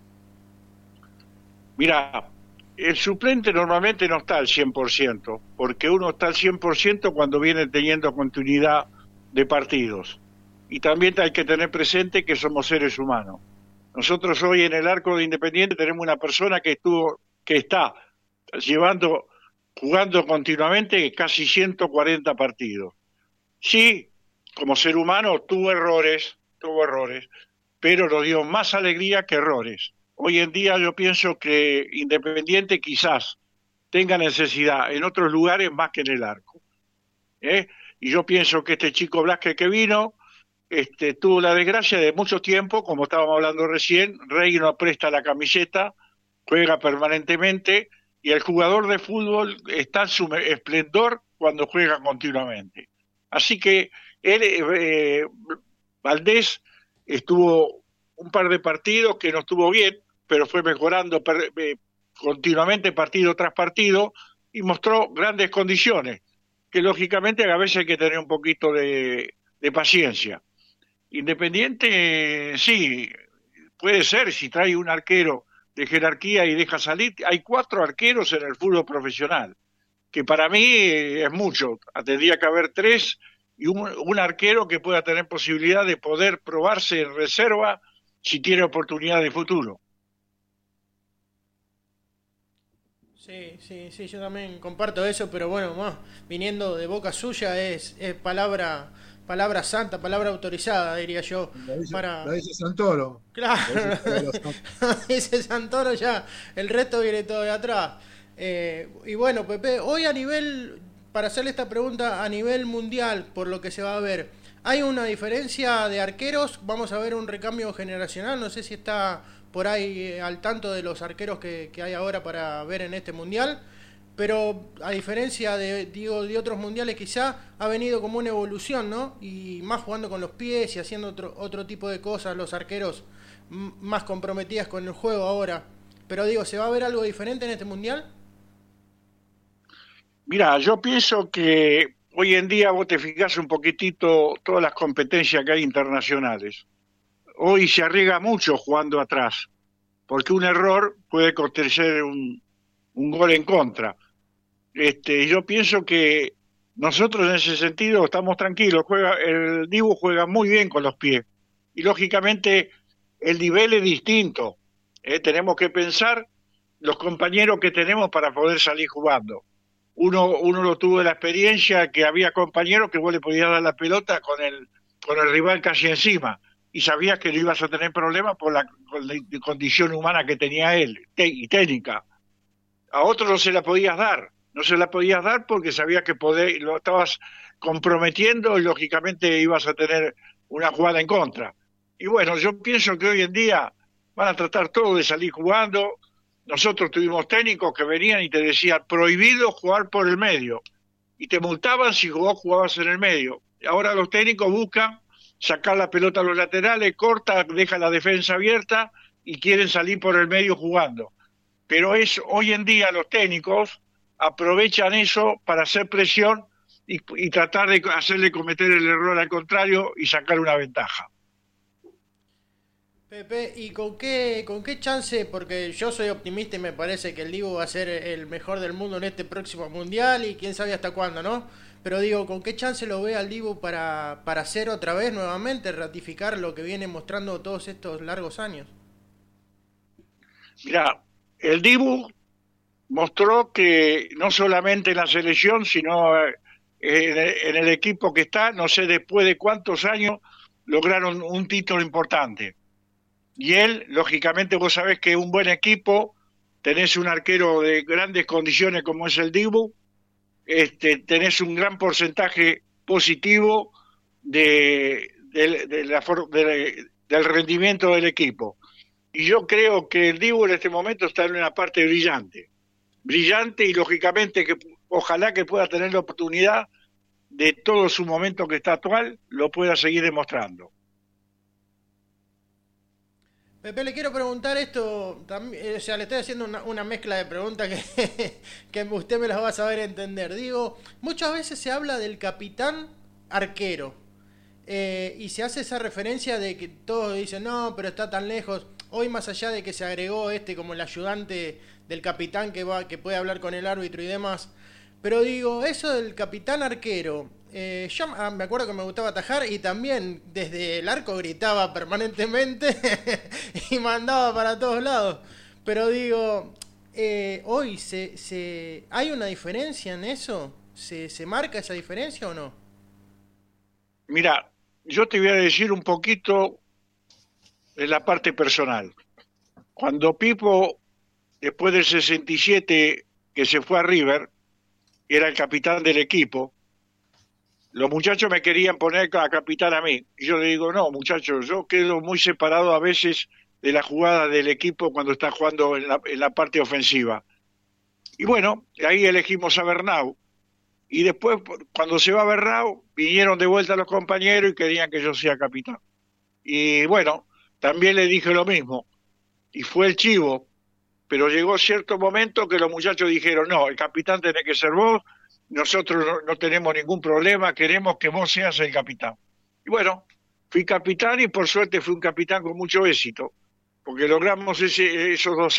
Mira, el suplente normalmente no está al cien por ciento, porque uno está al cien por ciento cuando viene teniendo continuidad de partidos. Y también hay que tener presente que somos seres humanos. Nosotros hoy en el arco de Independiente tenemos una persona que estuvo, que está llevando, jugando continuamente casi ciento cuarenta partidos. Sí, como ser humano tuvo errores, tuvo errores, pero nos dio más alegría que errores. Hoy en día yo pienso que Independiente quizás tenga necesidad en otros lugares más que en el arco. ¿Eh? Y yo pienso que este chico Blasque que vino, Este, tuvo la desgracia de mucho tiempo, como estábamos hablando recién, Rey no presta la camiseta, juega permanentemente y el jugador de fútbol está en su esplendor cuando juega continuamente. Así que él, eh, Valdés estuvo un par de partidos que no estuvo bien, pero fue mejorando per, eh, continuamente partido tras partido y mostró grandes condiciones, que lógicamente a veces hay que tener un poquito de, de paciencia. Independiente, sí, puede ser, si trae un arquero de jerarquía y deja salir, hay cuatro arqueros en el fútbol profesional, que para mí es mucho, tendría que haber tres y un, un arquero que pueda tener posibilidad de poder probarse en reserva si tiene oportunidad de futuro. Sí, sí, sí, yo también comparto eso, pero bueno, más viniendo de boca suya es, es palabra palabra santa, palabra autorizada, diría yo. La dice, para la dice Santoro. Claro, dice Santoro, ya, el resto viene todo de atrás. Eh, y bueno, Pepe, hoy a nivel, para hacerle esta pregunta, a nivel mundial, por lo que se va a ver, ¿hay una diferencia de arqueros? ¿Vamos a ver un recambio generacional? No sé si está por ahí eh, al tanto de los arqueros que, que hay ahora para ver en este mundial, pero a diferencia de, digo, de otros mundiales quizá ha venido como una evolución, ¿no? Y más jugando con los pies y haciendo otro, otro tipo de cosas, los arqueros m- más comprometidas con el juego ahora. Pero digo, ¿se va a ver algo diferente en este mundial? Mira, yo pienso que hoy en día vos te fijás un poquitito todas las competencias que hay internacionales. Hoy se arriesga mucho jugando atrás, porque un error puede costarse un, un gol en contra. Este, yo pienso que nosotros en ese sentido estamos tranquilos. Juega, el Dibu juega muy bien con los pies y lógicamente el nivel es distinto. ¿eh? Tenemos que pensar los compañeros que tenemos para poder salir jugando. Uno, uno lo tuvo de la experiencia que había compañeros que vos le podías dar la pelota con el, con el rival casi encima y sabías que no ibas a tener problemas por la, por la condición humana que tenía él te, y técnica. A otros no se la podías dar, no se la podías dar porque sabías que poder, lo estabas comprometiendo y lógicamente ibas a tener una jugada en contra. Y bueno, yo pienso que hoy en día van a tratar todo de salir jugando. Nosotros tuvimos técnicos que venían y te decían prohibido jugar por el medio y te multaban si vos jugabas en el medio. Ahora los técnicos buscan sacar la pelota a los laterales, corta, deja la defensa abierta y quieren salir por el medio jugando. Pero es hoy en día los técnicos aprovechan eso para hacer presión y, y tratar de hacerle cometer el error al contrario y sacar una ventaja. Pepe, ¿y con qué, con qué chance? Porque yo soy optimista y me parece que el Dibu va a ser el mejor del mundo en este próximo mundial y quién sabe hasta cuándo, ¿no? Pero digo, ¿con qué chance lo ve al Dibu para, para hacer otra vez nuevamente, ratificar lo que viene mostrando todos estos largos años? Mira, el Dibu mostró que no solamente en la selección, sino en el equipo que está, no sé después de cuántos años, lograron un título importante. Y él, lógicamente, vos sabés que un buen equipo, tenés un arquero de grandes condiciones como es el Dibu, este, tenés un gran porcentaje positivo de, de, de la, de, del rendimiento del equipo. Y yo creo que el Dibu en este momento está en una parte brillante. Brillante y lógicamente que ojalá que pueda tener la oportunidad de todo su momento que está actual, lo pueda seguir demostrando. Pepe, le quiero preguntar esto, también, o sea, le estoy haciendo una, una mezcla de preguntas que, que usted me las va a saber entender. Digo, muchas veces se habla del capitán arquero eh, y se hace esa referencia de que todos dicen, no, pero está tan lejos. Hoy más allá de que se agregó este como el ayudante del capitán que va, que puede hablar con el árbitro y demás, pero digo, eso del capitán arquero, eh, yo ah, me acuerdo que me gustaba atajar y también desde el arco gritaba permanentemente y mandaba para todos lados. Pero digo, eh, hoy se, se ¿hay una diferencia en eso? ¿Se, se marca esa diferencia o no? Mira, yo te voy a decir un poquito de la parte personal. Cuando Pipo, después del sesenta y siete que se fue a River, era el capitán del equipo, los muchachos me querían poner a capitán a mí. Y yo le digo, no, muchachos, yo quedo muy separado a veces de la jugada del equipo cuando está jugando en la, en la parte ofensiva. Y bueno, ahí elegimos a Bernau. Y después, cuando se va Bernau, vinieron de vuelta los compañeros y querían que yo sea capitán. Y bueno, también le dije lo mismo. y fue el chivo, pero llegó cierto momento que los muchachos dijeron, no, el capitán tiene que ser vos, nosotros no, no tenemos ningún problema, queremos que vos seas el capitán. Y bueno, fui capitán y por suerte fui un capitán con mucho éxito, porque logramos ese, esos dos